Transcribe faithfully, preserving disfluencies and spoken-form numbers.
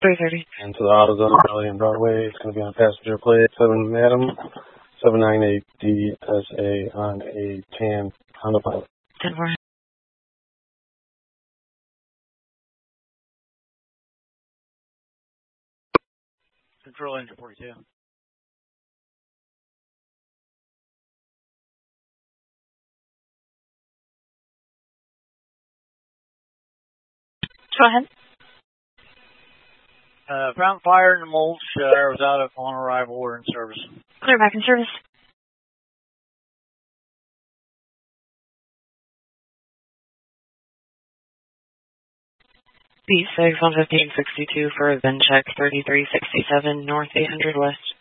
three thirty. And to the AutoZone Valley and Broadway, it's going to be on passenger plate seven Madam seven nine eight D S A on a tan Honda Pilot. ten four. Control engine forty-two. Go ahead. Uh, found fire in the mulch. Uh, air was out of on arrival. We're in service. Clear back in service. B six one fifteen sixty-two for VinCheck thirty-three sixty-seven North eight hundred West.